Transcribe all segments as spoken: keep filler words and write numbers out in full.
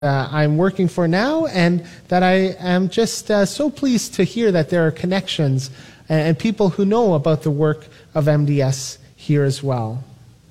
Uh, I'm working for now, and that I am just uh, so pleased to hear that there are connections and, and people who know about the work of M D S here as well.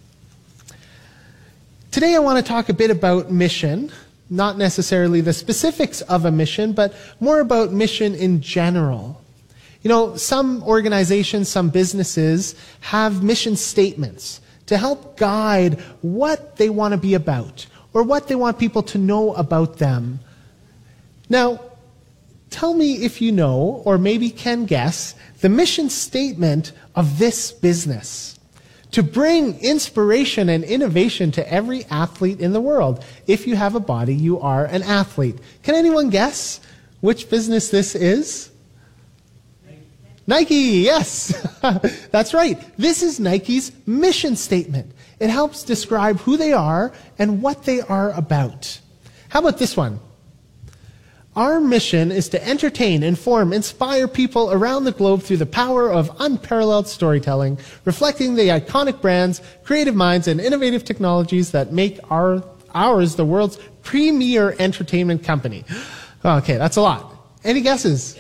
Today I want to talk a bit about mission, not necessarily the specifics of a mission, but more about mission in general. You know, some organizations, some businesses have mission statements to help guide what they want to be about, or what they want people to know about them. Now, tell me if you know, or maybe can guess, the mission statement of this business: to bring inspiration and innovation to every athlete in the world. If you have a body, you are an athlete. Can anyone guess which business this is? Nike, yes. That's right. This is Nike's mission statement. It helps describe who they are and what they are about. How about this one? Our mission is to entertain, inform, inspire people around the globe through the power of unparalleled storytelling, reflecting the iconic brands, creative minds, and innovative technologies that make our ours the world's premier entertainment company. Okay, that's a lot. Any guesses?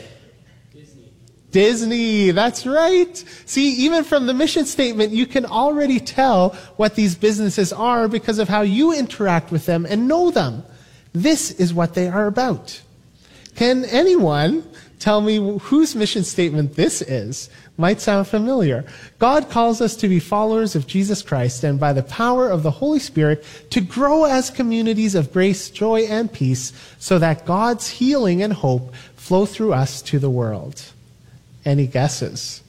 Disney, that's right. See, even from the mission statement, you can already tell what these businesses are because of how you interact with them and know them. This is what they are about. Can anyone tell me whose mission statement this is? Might sound familiar. God calls us to be followers of Jesus Christ, and by the power of the Holy Spirit, to grow as communities of grace, joy, and peace, so that God's healing and hope flow through us to the world. Any guesses?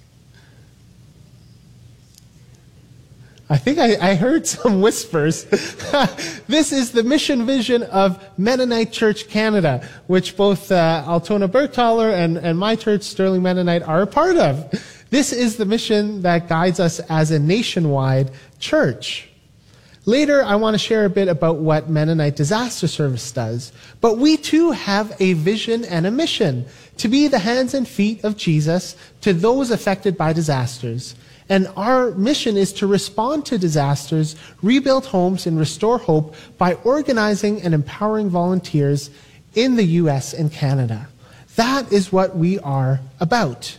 I think I, I heard some whispers. This is the mission vision of Mennonite Church Canada, which both uh, Altona Bergthaler and, and my church, Sterling Mennonite, are a part of. This is the mission that guides us as a nationwide church. Later, I want to share a bit about what Mennonite Disaster Service does. But we too have a vision and a mission: to be the hands and feet of Jesus to those affected by disasters. And our mission is to respond to disasters, rebuild homes, and restore hope by organizing and empowering volunteers in the U S and Canada. That is what we are about.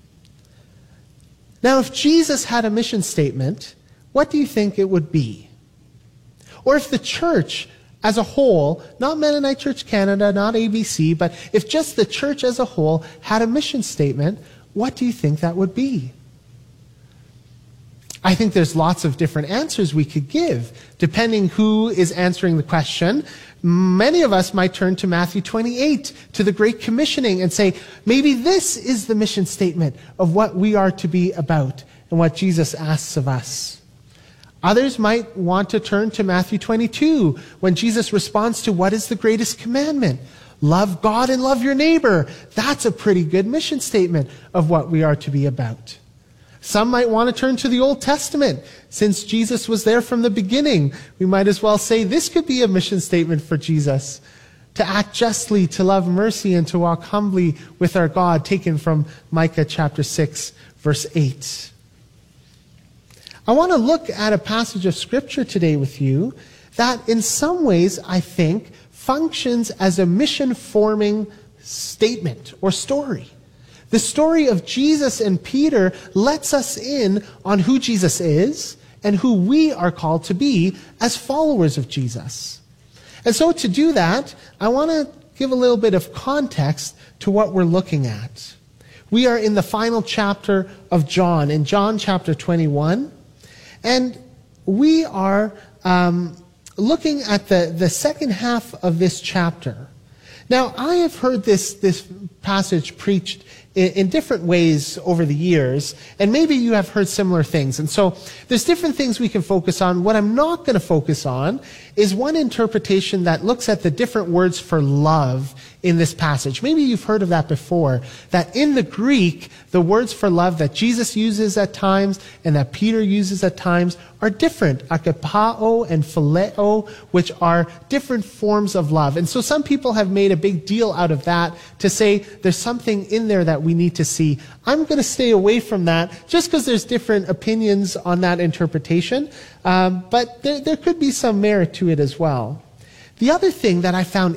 Now, if Jesus had a mission statement, what do you think it would be? Or if the church as a whole, not Mennonite Church Canada, not A B C, but if just the church as a whole had a mission statement, what do you think that would be? I think there's lots of different answers we could give, depending who is answering the question. Many of us might turn to Matthew twenty-eight, to the Great Commissioning, and say, maybe this is the mission statement of what we are to be about and what Jesus asks of us. Others might want to turn to Matthew twenty-two, when Jesus responds to what is the greatest commandment. Love God and love your neighbor. That's a pretty good mission statement of what we are to be about. Some might want to turn to the Old Testament. Since Jesus was there from the beginning, we might as well say this could be a mission statement for Jesus: to act justly, to love mercy, and to walk humbly with our God, taken from Micah chapter six, verse eight. I want to look at a passage of Scripture today with you that in some ways, I think, functions as a mission-forming statement or story. The story of Jesus and Peter lets us in on who Jesus is and who we are called to be as followers of Jesus. And so to do that, I want to give a little bit of context to what we're looking at. We are in the final chapter of John, in John chapter twenty-one. And we are um, looking at the, the second half of this chapter. Now, I have heard this, this passage preached in, in different ways over the years, and maybe you have heard similar things. And so there's different things we can focus on. What I'm not going to focus on is one interpretation that looks at the different words for love in this passage. Maybe you've heard of that before, that in the Greek, the words for love that Jesus uses at times and that Peter uses at times are different. Agapao and phileo, which are different forms of love. And so some people have made a big deal out of that to say there's something in there that we need to see. I'm going to stay away from that just because there's different opinions on that interpretation. Um, but there, there could be some merit to it as well. The other thing that I found